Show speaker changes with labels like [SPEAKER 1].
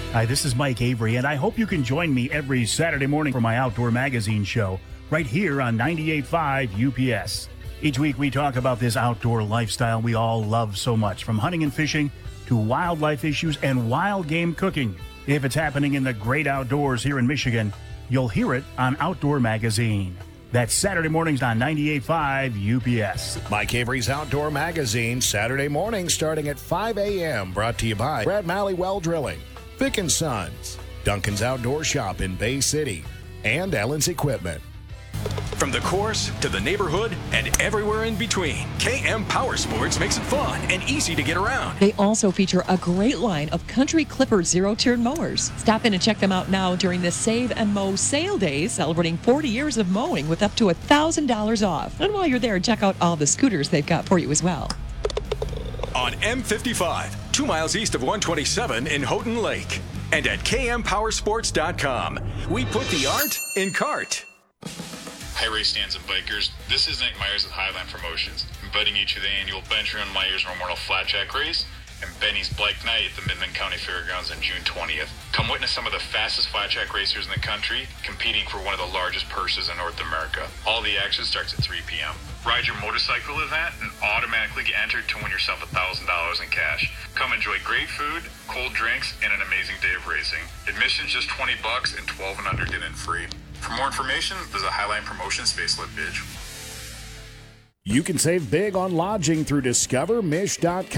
[SPEAKER 1] Hi, this is Mike Avery, and I hope you can join me every Saturday morning for my Outdoor Magazine show right here on 98.5 UPS. Each week we talk about this outdoor lifestyle we all love so much, from hunting and fishing to wildlife issues and wild game cooking. If it's happening in the great outdoors here in Michigan, you'll hear it on Outdoor Magazine. That's Saturday mornings on 98.5 UPS.
[SPEAKER 2] Mike Avery's Outdoor Magazine, Saturday mornings starting at 5 a.m. Brought to you by Brad Malley Well Drilling, Vic & Sons, Duncan's Outdoor Shop in Bay City, and Ellen's Equipment.
[SPEAKER 3] From the course to the neighborhood and everywhere in between, KM Power Sports makes it fun and easy to get around.
[SPEAKER 4] They also feature a great line of Country Clipper zero-turn mowers. Stop in and check them out now during the Save and Mow sale days, celebrating 40 years of mowing with up to $1,000 off. And while you're there, check out all the scooters they've got for you as well.
[SPEAKER 3] On M55, 2 miles east of 127 in Houghton Lake. And at kmpowersports.com, we put the art in cart.
[SPEAKER 5] Hi, race fans and bikers. This is Nick Myers with Highline Promotions, inviting you to the annual Benjamin Myers Memorial Flatjack Race and Benny's Bike Night at the Midland County Fairgrounds on June 20th. Come witness some of the fastest flatjack racers in the country, competing for one of the largest purses in North America. All the action starts at 3 p.m. Ride your motorcycle event and automatically get entered to win yourself $1,000 in cash. Come enjoy great food, cold drinks, and an amazing day of racing. Admission's just $20 and 12 and under get in free. For more information, visit Highline Promotions Facebook page.
[SPEAKER 2] You can save big on lodging through DiscoverMish.com.